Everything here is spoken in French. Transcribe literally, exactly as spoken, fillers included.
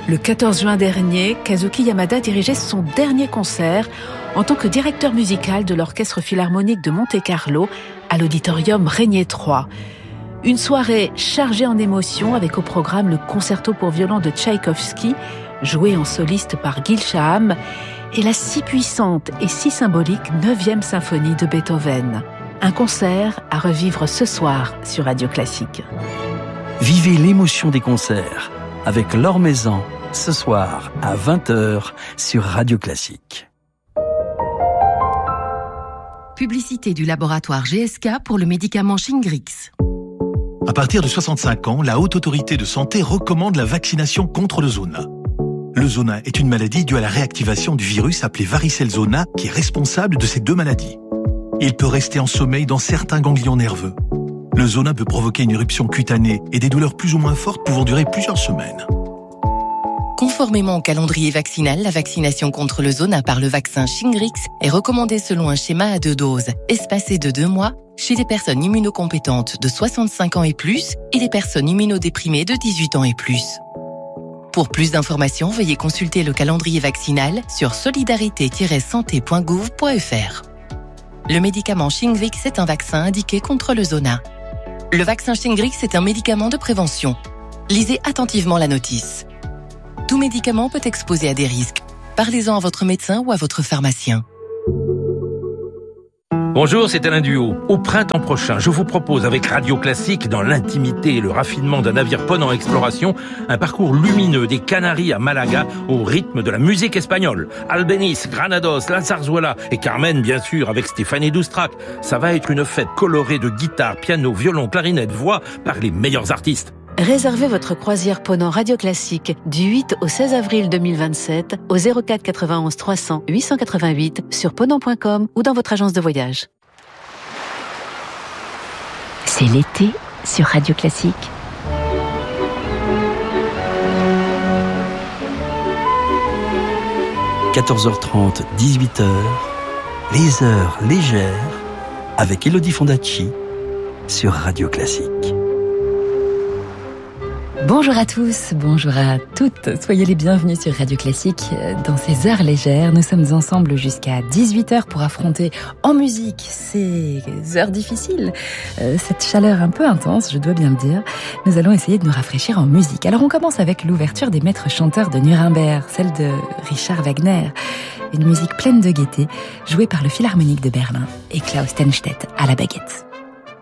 Le quatorze juin dernier, Kazuki Yamada dirigeait son dernier concert en tant que directeur musical de l'Orchestre Philharmonique de Monte-Carlo à l'Auditorium Régnier trois. Une soirée chargée en émotions avec au programme le concerto pour violon de Tchaïkovski, joué en soliste par Gil Shaham, et la si puissante et si symbolique neuvième symphonie de Beethoven. Un concert à revivre ce soir sur Radio Classique. Vivez l'émotion des concerts avec Laure Maison, ce soir à vingt heures sur Radio Classique. Publicité du laboratoire G S K pour le médicament Shingrix. À partir de soixante-cinq ans, la Haute Autorité de Santé recommande la vaccination contre le zona. Le zona est une maladie due à la réactivation du virus appelé varicelle zona qui est responsable de ces deux maladies. Il peut rester en sommeil dans certains ganglions nerveux. Le zona peut provoquer une éruption cutanée et des douleurs plus ou moins fortes pouvant durer plusieurs semaines. Conformément au calendrier vaccinal, la vaccination contre le zona par le vaccin Shingrix est recommandée selon un schéma à deux doses, espacé de deux mois, chez les personnes immunocompétentes de soixante-cinq ans et plus et les personnes immunodéprimées de dix-huit ans et plus. Pour plus d'informations, veuillez consulter le calendrier vaccinal sur solidarité tiret santé point gouv point f r. Le médicament Shingrix est un vaccin indiqué contre le zona. Le vaccin Shingrix est un médicament de prévention. Lisez attentivement la notice. Tout médicament peut exposer à des risques. Parlez-en à votre médecin ou à votre pharmacien. Bonjour, c'est Alain Duhaut. Au printemps prochain, je vous propose avec Radio Classique, dans l'intimité et le raffinement d'un navire ponant exploration, un parcours lumineux des Canaries à Malaga au rythme de la musique espagnole. Albéniz, Granados, La Zarzuela et Carmen, bien sûr, avec Stéphanie Doustrac. Ça va être une fête colorée de guitare, piano, violon, clarinette, voix par les meilleurs artistes. Réservez votre croisière Ponant Radio Classique du huit au seize avril deux mille vingt-sept au zéro quatre quatre-vingt-onze trois cents huit cent quatre-vingt-huit sur ponant point com ou dans votre agence de voyage. C'est l'été sur Radio Classique. quatorze heures trente, dix-huit heures, les heures légères avec Elodie Fondacci sur Radio Classique. Bonjour à tous, bonjour à toutes, soyez les bienvenus sur Radio Classique dans ces heures légères. Nous sommes ensemble jusqu'à dix-huit heures pour affronter en musique ces heures difficiles, euh, cette chaleur un peu intense, je dois bien le dire. Nous allons essayer de nous rafraîchir en musique. Alors on commence avec l'ouverture des maîtres chanteurs de Nuremberg, celle de Richard Wagner. Une musique pleine de gaieté, jouée par le Philharmonique de Berlin et Klaus Tennstedt à la baguette.